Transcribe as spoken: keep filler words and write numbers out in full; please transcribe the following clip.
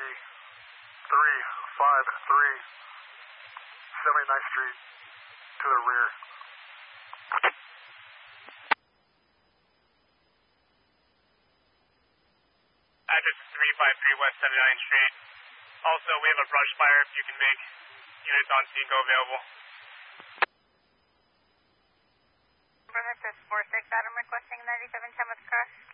three five three, seventy-ninth Street to the rear. Address is three five three West seventy-ninth Street. Also, we have a brush fire if you can make units on scene go available. This is four six Adam requesting ninety-seven ten with crash.